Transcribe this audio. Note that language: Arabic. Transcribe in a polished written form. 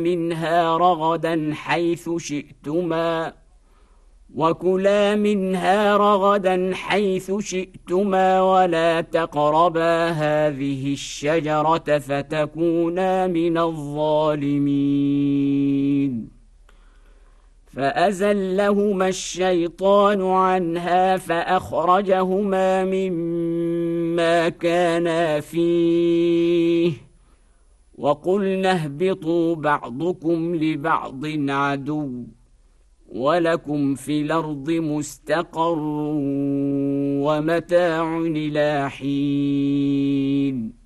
منها رغدا حيث شئتما وكلا منها رغدا حيث شئتما ولا تقربا هذه الشجرة فتكونا من الظالمين فأزلهما الشيطان عنها فأخرجهما مما كانا فيه وقلنا اهبطوا بعضكم لبعض عدو ولكم في الأرض مستقر ومتاع إلى حين